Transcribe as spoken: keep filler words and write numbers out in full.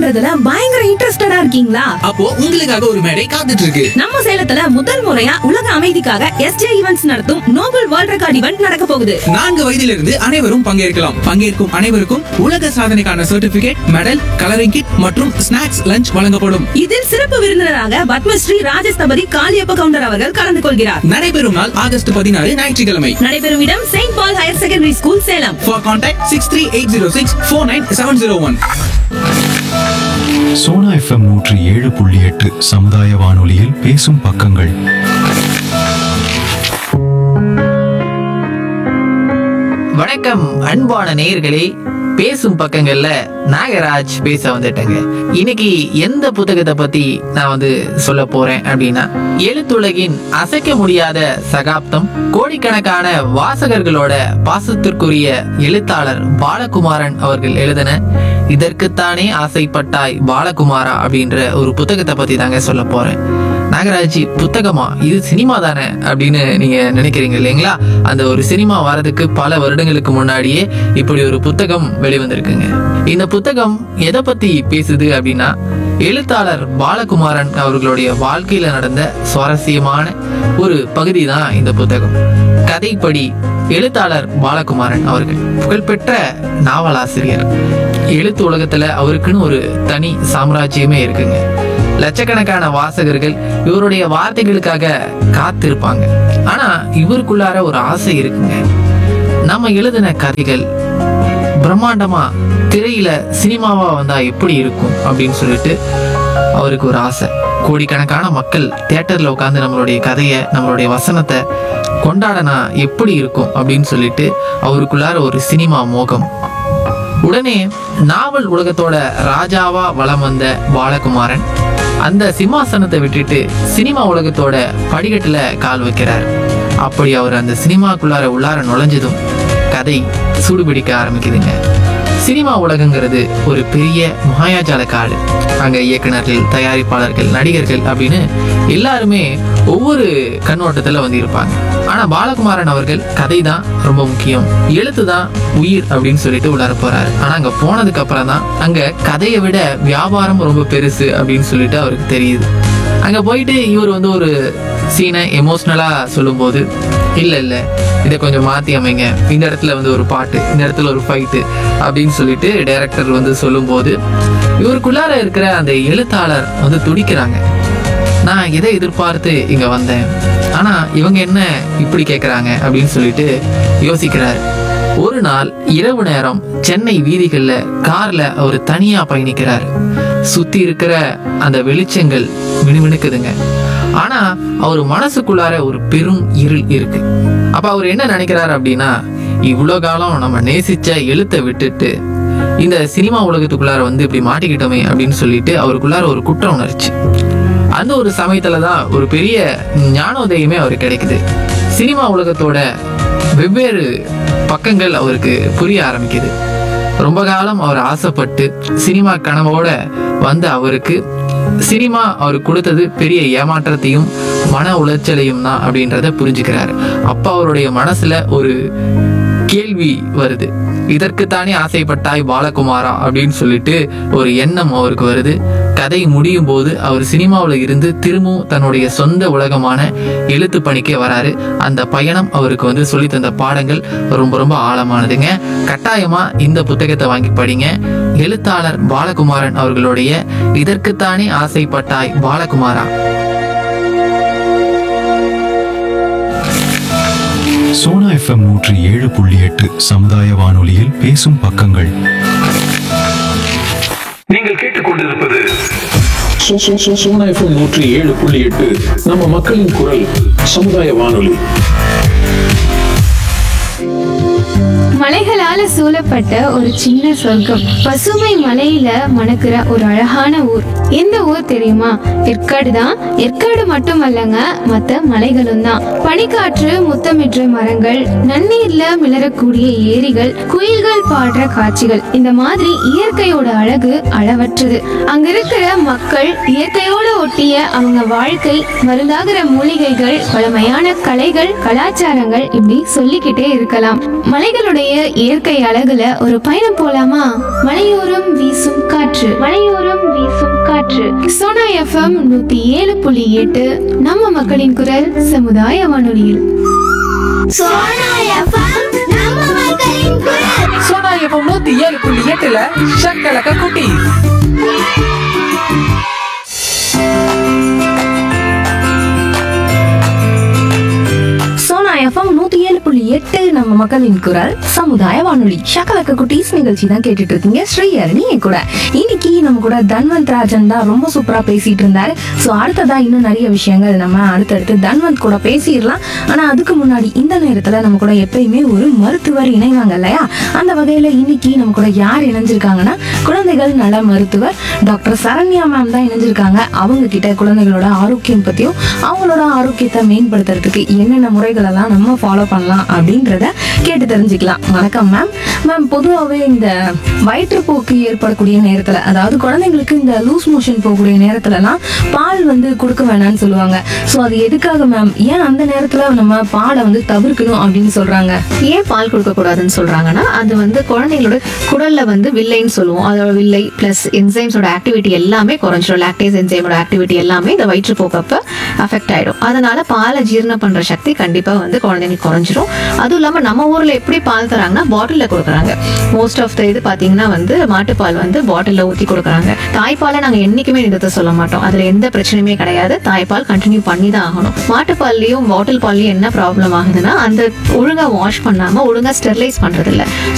பண்றதுல பயங்கர இன்ட்ரெஸ்டடா இருக்கீங்களா? அப்போ உங்களுக்காக ஒரு மேடை காத்துட்டு இருக்கு. நம்ம சேலத்துல முதல் முறையா உலக அமைதிக்காக எஸ்ஜே ஈவென்ட்ஸ் நடத்தும் நோபல் வேர்ல்ட் ரெக்கார்ட் ஈவென்ட் நடக்க போகுது. நான்கு வயதிலிருந்து அனைவரும் பங்கேற்கலாம். பங்கேற்கும் அனைவருக்கும் உலக சாதனைக்கான சர்டிபிகேட், மெடல், கலரிங் கிட் மற்றும் ஸ்நாக்ஸ் லஞ்ச் வழங்கப்படும். இதில் சிறப்பு விருந்தினராக பத்மஸ்ரீ ராஜஸ்தபதி காளியப்ப கவுண்டர் அவர்கள் கலந்து கொள்கிறார். நடைபெறும் நாள் ஆகஸ்ட் பதினாறு ஞாயிற்றுக்கிழமை. நடைபெறும் இடம் Saint ball higher secondary school, Salem. For contact six three eight zero six four nine seven zero one. Sona FM நூற்றி ஏழு புள்ளி எட்டு சமுதாய வானொலியில் பேசும் பக்கங்கள். வணக்கம் அன்பான நேயர்களே, பேசும் பக்கங்கள்ல நாகராஜ் பேச வந்துட்டேங்க. இன்னைக்கு எந்த புத்தகத்தை பத்தி நான் வந்து சொல்ல போறேன் அப்படின்னா, எழுத்துலகின் அசைக்க முடியாத சகாப்தம், கோடிக்கணக்கான வாசகர்களோட பாசத்திற்குரிய எழுத்தாளர் பாலகுமாரன் அவர்கள் எழுதின இதற்குத்தானே ஆசைப்பட்டாய் பாலகுமாரா அப்படின்ற ஒரு புத்தகத்தை பத்தி தாங்க சொல்ல போறேன். நாகராஜ், புத்தகமா? இது சினிமா தானே அப்படின்னு நீங்க நினைக்கிறீங்க இல்லைங்களா? அந்த ஒரு சினிமா வரதுக்கு பல வருடங்களுக்கு முன்னாடியே இப்படி ஒரு புத்தகம் வெளிவந்திருக்குங்க. இந்த புத்தகம் எதை பத்தி பேசுது அப்படின்னா, எழுத்தாளர் பாலகுமாரன் அவர்களுடைய வாழ்க்கையில நடந்த சுவாரஸ்யமான ஒரு பகுதி தான் இந்த புத்தகம். கதைப்படி எழுத்தாளர் பாலகுமாரன் அவர்கள் புகழ்பெற்ற நாவலாசிரியர். எழுத்து உலகத்துல அவருக்குன்னு ஒரு தனி சாம்ராஜ்யமே இருக்குங்க. லட்சக்கணக்கான வாசகர்கள் இவருடைய வார்த்தைகளுக்காக காத்திருப்பாங்க. ஆனா இவருக்குள்ளார ஒரு ஆசை இருக்குங்க. நம்ம எழுதின கதைகள் பிரம்மாண்டமா திரையில சினிமாவா வந்தா எப்படி இருக்கும் அப்படின்னு சொல்லிட்டு அவருக்கு ஒரு ஆசை. கோடிக்கணக்கான மக்கள் தியேட்டர்ல உட்காந்து நம்மளுடைய கதையை, நம்மளுடைய வசனத்தை கொண்டாடனா எப்படி இருக்கும் அப்படின்னு சொல்லிட்டு அவருக்குள்ளார ஒரு சினிமா மோகம். உடனே நாவல் உலகத்தோட ராஜாவா வலம் வந்த பாலகுமாரன் அந்த சிம்மாசனத்தை விட்டுட்டு சினிமா உலகத்தோட படிக்கட்டுல கால் வைக்கிறார். அப்படி அவர் அந்த சினிமாக்குள்ளார உள்ளார நுழைஞ்சதும் கதை சூடுபிடிக்க ஆரம்பிக்குதுங்க. சினிமா உலகங்கிறது ஒரு பெரிய மாயாஜால காடு. அங்க இயக்குநர்கள், தயாரிப்பாளர்கள், நடிகர்கள் அப்படின்னு எல்லாருமே ஒவ்வொரு கண்ணோட்டத்துல வந்து இருப்பாங்க. ஆனா பாலகுமாரன் அவர்கள் கதை தான் ரொம்ப முக்கியம், எழுத்து தான் உயிர் அப்படின்னு சொல்லிட்டு உள்ளார போறாரு. ஆனா அங்க போனதுக்கு அப்புறம் தான் அங்க கதையை விட வியாபாரம் ரொம்ப பெருசு அப்படின்னு சொல்லிட்டு அவருக்கு தெரியுது. அங்க போயிட்டு இவர் வந்து ஒரு சீனை எமோஷனலா சொல்லும் போது, இல்ல இல்ல இதை கொஞ்சம் மாத்தி அமைங்க, இந்த இடத்துல வந்து ஒரு பாட்டு, இந்த இடத்துல ஒரு ஃபைட்டு அப்படின்னு சொல்லிட்டு டைரக்டர் வந்து சொல்லும் போது இவருக்குள்ளார இருக்கிற அந்த எழுத்தாளர் வந்து துடிக்கிறாங்க. நான் எதை எதிர்பார்த்து இங்க வந்தேன், ஆனா இவங்க என்ன இப்படி கேட்கறாங்க அப்படின்னு சொல்லிட்டு யோசிக்கிறாரு. ஒரு நாள் இரவு நேரம் சென்னை வீதிகள்ல கார்ல அவர் தனியா பயணிக்கிறார். சுத்தி இருக்கிற அந்த வெளிச்சங்கள் மினுமினுக்குதுங்க. ஆனா அவர் மனசுக்குள்ளார ஒரு பெரும் இருள் இருக்கு. அப்ப அவர் என்ன நினைக்கிறாரு அப்படின்னா, இவ்வளவு காலம் நம்ம நேசிச்ச எழுத்தை விட்டுட்டு இந்த சினிமா உலகத்துக்குள்ளார வந்து இப்படி மாட்டிக்கிட்டோமே அப்படின்னு சொல்லிட்டு அவருக்குள்ளார ஒரு குற்ற உணர்ச்சி. அந்த ஒரு சமயத்துலதான் ஒரு பெரிய ஞானோதயமே அவருக்கு கிடைக்குது. சினிமா உலகத்தோட வெவ்வேறு பக்கங்கள் அவருக்கு புரிய ஆரம்பிக்குது. ரொம்ப காலம் அவர் ஆசைப்பட்டு சினிமா கனவோட வந்த அவருக்கு சினிமா அவருக்கு கொடுத்தது பெரிய ஏமாற்றத்தையும் மன உளைச்சலையும் தான் அப்படின்றத புரிஞ்சுக்கிறாரு. அப்ப அவருடைய மனசுல ஒரு கேள்வி வருது, இதற்குத்தானே ஆசைப்பட்டாய் பாலகுமாரா அப்படின்னு சொல்லிட்டு ஒரு எண்ணம் அவருக்கு வருது. கதை முடியும் போது அவர் சினிமாவில் இருந்து திரும்பவும் தன்னுடைய சொந்த உலகமான எழுத்து பணிக்கே வராரு. அந்த பயணம் அவருக்கு வந்து சொல்லி தந்த பாடங்கள் ரொம்ப ரொம்ப ஆழமானதுங்க. கட்டாயமா இந்த புத்தகத்தை வாங்கி படிங்க. எழுத்தாளர் பாலகுமாரன் அவர்களுடைய இதற்குத்தானே ஆசைப்பட்டாய் பாலகுமாரா. சோனா எஃப்எம் நூற்றி ஏழு புள்ளி எட்டு சமுதாய வானொலியில் பேசும் பக்கங்கள். நீங்கள் கேட்டுக்கொண்டிருப்பது சோனா எஃப்எம் நூற்றி ஏழு புள்ளி எட்டு நம்ம மக்களின் குரல் சமுதாய வானொலி. மலைகளால சூழப்பட்ட ஒரு சின்ன சொர்க்கம், பசுமை மலையில மணக்கிற ஒரு அழகான ஊர். எந்த ஊர் தெரியுமா? ஏற்காடு தான். ஏற்காடு மட்டுமல்லங்க, மத்த மலைகளும் தான். பனிக்காற்று முத்தமிடுற மரங்கள், நன்னீர்ல மிளறக்கூடிய ஏரிகள், குயில்கள் பாடுற காட்சிகள், இந்த மாதிரி இயற்கையோட அழகு அளவற்றது. அங்க இருக்கிற மக்கள், இயற்கையோட ஒட்டிய அவங்க வாழ்க்கை, மருந்தாகிற மூலிகைகள், பழமையான கலைகள், கலாச்சாரங்கள், இப்படி சொல்லிக்கிட்டே இருக்கலாம். மலைகளுடைய இயற்கை இயற்கை அழகுல ஒரு பயணம் போலாமா? மலையோரம் வீசும் காற்று மலையோரம் வீசும் காற்று சோனா எஃப்எம் நூத்தி ஏழு புள்ளி எட்டு நம்ம மக்களின் குரல் சமுதாய வானொலியில். சோனா எஃப்எம் நூத்தி ஏழு புள்ளி எட்டுல ஷக்கலக்க குட்டி. சோனா எஃப்எம் நூத்தி ஏழு புள்ளி எட்டு நம்ம மக்களின் குரல் சமுதாய வானொலி. ஷக்கலக்க குட்டீஸ் நிகழ்ச்சி தான் கேட்டுட்டு இருக்கீங்க. ஸ்ரீஹரணி என் கூட. இன்னைக்கு நம்ம கூட தன்வந்த் ராஜன் தான் ரொம்ப சூப்பரா பேசிட்டு இருந்தாரு. ஸோ அடுத்ததா இன்னும் நிறைய விஷயங்கள் நம்ம அடுத்தடுத்து தன்வந்த் கூட பேசிடலாம். ஆனா அதுக்கு முன்னாடி இந்த நேரத்துல நம்ம கூட எப்பயுமே ஒரு மருத்துவர் இணைவாங்க இல்லையா? அந்த வகையில இன்னைக்கு நம்ம கூட யார் இணைஞ்சிருக்காங்கன்னா குழந்தைகள் நல மருத்துவர் டாக்டர் சரண்யா மேம் தான் இணைஞ்சிருக்காங்க. அவங்க கிட்ட குழந்தைகளோட ஆரோக்கியம் பத்தியும் அவங்களோட ஆரோக்கியத்தை மேம்படுத்துறதுக்கு என்னென்ன முறைகள் எல்லாம் நம்ம ஃபாலோ பண்ணலாம் அப்படின்றத கேட்டு தெரிஞ்சுக்கலாம். வணக்கம் மேம். மேம், பொதுவாகவே இந்த வயிற்றுப்போக்கு ஏற்படக்கூடிய நேரத்துல, அதாவது குழந்தைங்களுக்கு இந்த லூஸ் மோஷன் போகக்கூடிய நேரத்துலலாம் பால் வந்து கொடுக்க வேணாம்னு சொல்லுவாங்க. ஸோ அது எதுக்காக மேம்? ஏன் அந்த நேரத்துல நம்ம பாலை வந்து தவிர்க்கணும் அப்படின்னு சொல்றாங்க? ஏன் பால் கொடுக்க கூடாதுன்னு சொல்றாங்கன்னா, அது வந்து குழந்தைங்களோட குடல்ல வந்து வில்லைன்னு சொல்லுவோம். அதோட வில்லை பிளஸ் என்சைம்ஸோட ஆக்டிவிட்டி எல்லாமே குறைஞ்சிரும். லாக்டேஸ் என்சைமோட ஆக்டிவிட்டி எல்லாமே இந்த வயிற்றுப்போக்கப்ப அஃபெக்ட் ஆயிடும். அதனால பாலை ஜீரணம் பண்ற சக்தி கண்டிப்பா வந்து குழந்தைங்களுக்கு குறைஞ்சிரும். அதுவும் இல்லாம நம்ம ஊர்ல எப்படி பால் தராங்கன்னா பாட்டில்ல கொடுக்குறாங்க. மோஸ்ட் ஆஃப் த இது பாத்தீங்கன்னா வந்து மாட்டுப்பால் வந்து பாட்டில்ல ஊத்தி கொடுக்குறாங்க. தாய்ப்பாலை நாங்க என்னைக்குமே நிறுத்த சொல்ல மாட்டோம். அதுல எந்த பிரச்சனையுமே கிடையாது. தாய்ப்பால் கண்டினியூ பண்ணி தான் ஆகணும். மாட்டுப்பால்லையும் பாட்டில் பால்லையும் என்ன ப்ராப்ளம் ஆகுதுன்னா, அந்த ஒழுங்கா வாஷ் பண்ணாம ஒழுங்கா ஸ்டெர்லைஸ் பண்றது இல்ல.